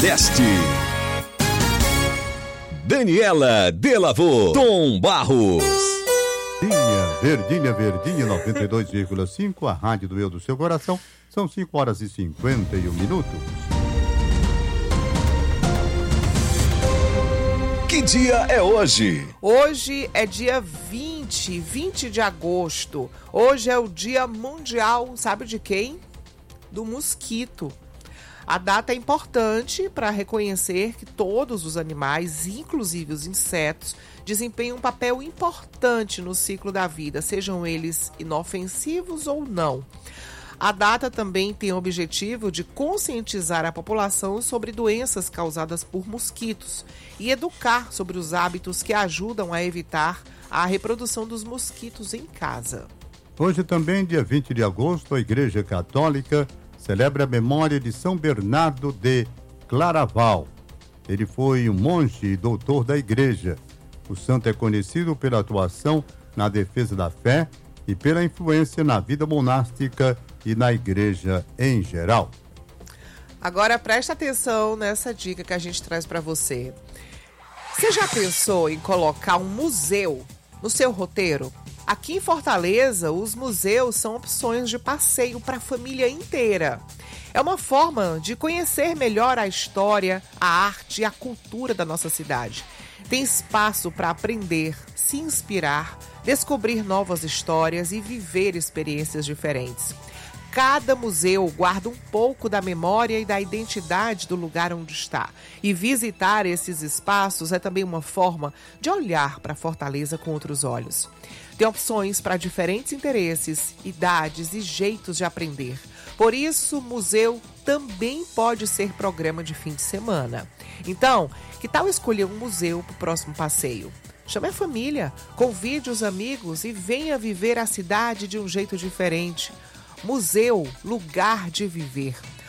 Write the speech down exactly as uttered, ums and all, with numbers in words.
Nordeste. Daniela Delavô, Tom Barros. Verdinha, Verdinha, Verdinha, noventa e dois vírgula cinco, a rádio do eu do seu coração. São cinco horas e cinquenta e um minutos. Que dia é hoje? Hoje é dia vinte, vinte de agosto. Hoje é o dia mundial, sabe de quem? Do mosquito. A data é importante para reconhecer que todos os animais, inclusive os insetos, desempenham um papel importante no ciclo da vida, sejam eles inofensivos ou não. A data também tem o objetivo de conscientizar a população sobre doenças causadas por mosquitos e educar sobre os hábitos que ajudam a evitar a reprodução dos mosquitos em casa. Hoje também, dia vinte de agosto, a Igreja Católica celebra a memória de São Bernardo de Claraval. Ele foi um monge e doutor da Igreja. O santo é conhecido pela atuação na defesa da fé e pela influência na vida monástica e na Igreja em geral. Agora presta atenção nessa dica que a gente traz para você. Você já pensou em colocar um museu no seu roteiro? Aqui em Fortaleza, os museus são opções de passeio para a família inteira. É uma forma de conhecer melhor a história, a arte e a cultura da nossa cidade. Tem espaço para aprender, se inspirar, descobrir novas histórias e viver experiências diferentes. Cada museu guarda um pouco da memória e da identidade do lugar onde está. E visitar esses espaços é também uma forma de olhar para Fortaleza com outros olhos. Tem opções para diferentes interesses, idades e jeitos de aprender. Por isso, o museu também pode ser programa de fim de semana. Então, que tal escolher um museu para o próximo passeio? Chame a família, convide os amigos e venha viver a cidade de um jeito diferente. Museu, lugar de viver.